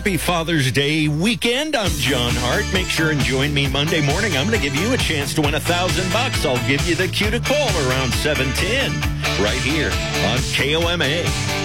Happy Father's Day weekend. I'm John Hart. Make sure and join me Monday morning. I'm going to give you a chance to win $1,000. I'll give you the cue to call around 7:10 right here on KOMA.